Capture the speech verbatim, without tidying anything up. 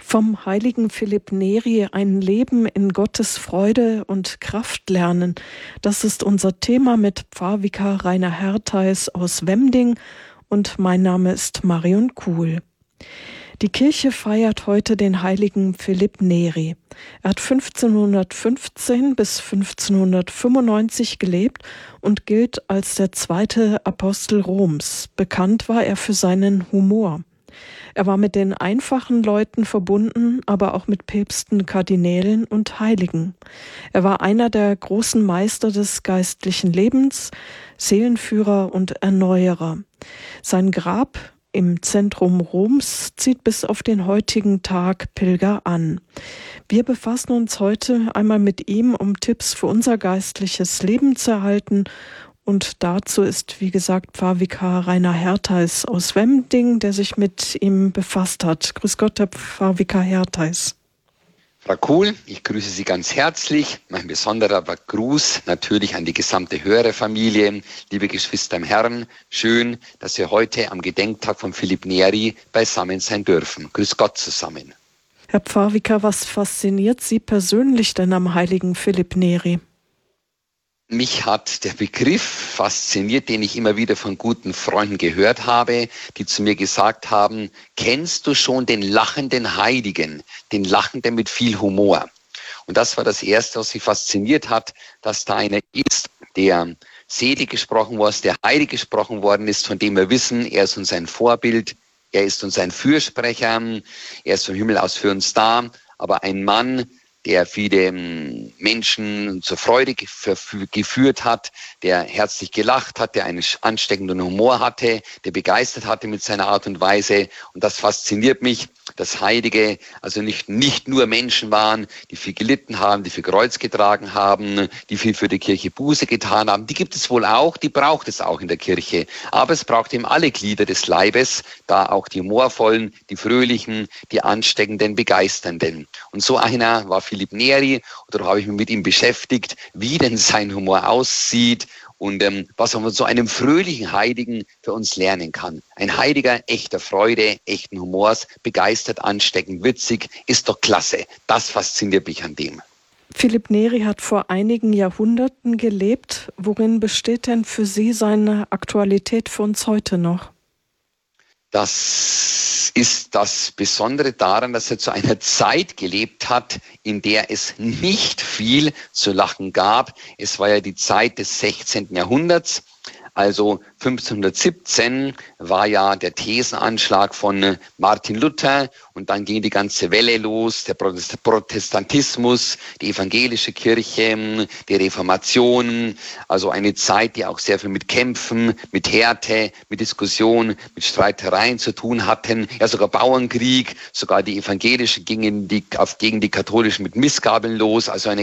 Vom heiligen Philipp Neri ein Leben in Gottes Freude und Kraft lernen. Das ist unser Thema mit Pfarrvikar Rainer Hertheis aus Wemding und mein Name ist Marion Kuhl. Die Kirche feiert heute den heiligen Philipp Neri. Er hat fünfzehnhundertfünfzehn bis fünfzehnhundertfünfundneunzig gelebt und gilt als der zweite Apostel Roms. Bekannt war er für seinen Humor. Er war mit den einfachen Leuten verbunden, aber auch mit Päpsten, Kardinälen und Heiligen. Er war einer der großen Meister des geistlichen Lebens, Seelenführer und Erneuerer. Sein Grab im Zentrum Roms zieht bis auf den heutigen Tag Pilger an. Wir befassen uns heute einmal mit ihm, um Tipps für unser geistliches Leben zu erhalten. Und dazu ist, wie gesagt, Pfarrvikar Rainer Hertheis aus Wemding, der sich mit ihm befasst hat. Grüß Gott, Herr Pfarrvikar Hertheis. Frau Kuhl, ich grüße Sie ganz herzlich. Mein besonderer Gruß natürlich an die gesamte Hörerfamilie. Liebe Geschwister im Herrn, schön, dass wir heute am Gedenktag von Philipp Neri beisammen sein dürfen. Grüß Gott zusammen. Herr Pfarrvikar, was fasziniert Sie persönlich denn am heiligen Philipp Neri? Mich hat der Begriff fasziniert, den ich immer wieder von guten Freunden gehört habe, die zu mir gesagt haben, kennst du schon den lachenden Heiligen, den Lachenden mit viel Humor? Und das war das Erste, was mich fasziniert hat, dass da einer ist, der selig gesprochen worden ist, der heilig gesprochen worden ist, von dem wir wissen, er ist uns ein Vorbild, er ist uns ein Fürsprecher, er ist vom Himmel aus für uns da, aber ein Mann, der viele Menschen zur Freude geführt hat, der herzlich gelacht hat, der einen ansteckenden Humor hatte, der begeistert hatte mit seiner Art und Weise. Und das fasziniert mich, dass Heilige also nicht, nicht nur Menschen waren, die viel gelitten haben, die viel Kreuz getragen haben, die viel für die Kirche Buße getan haben. Die gibt es wohl auch, die braucht es auch in der Kirche. Aber es braucht eben alle Glieder des Leibes, da auch die humorvollen, die fröhlichen, die ansteckenden, begeisternden. Und so einer war Philipp Neri, oder da habe ich mich mit ihm beschäftigt, wie denn sein Humor aussieht und ähm, was man von so einem fröhlichen Heiligen für uns lernen kann. Ein Heiliger echter Freude, echten Humors, begeistert, ansteckend, witzig, ist doch klasse. Das fasziniert mich an dem. Philipp Neri hat vor einigen Jahrhunderten gelebt. Worin besteht denn für Sie seine Aktualität für uns heute noch? Das ist das Besondere daran, dass er zu einer Zeit gelebt hat, in der es nicht viel zu lachen gab. Es war ja die Zeit des sechzehnten Jahrhunderts. Also fünfzehnhundertsiebzehn war ja der Thesenanschlag von Martin Luther und dann ging die ganze Welle los, der Protestantismus, die evangelische Kirche, die Reformation, also eine Zeit, die auch sehr viel mit Kämpfen, mit Härte, mit Diskussion, mit Streitereien zu tun hatten. Ja, sogar Bauernkrieg, sogar die evangelischen gingen die, auf, gegen die katholischen mit Missgabeln los, also eine